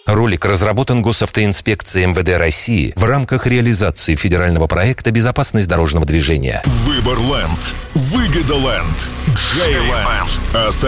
Ролик разработан Госавтоинспекцией МВД России в рамках реализации федерального проекта «Безопасность дорожного движения». Выбор Ленд. Выгода Ленд. Джейленд.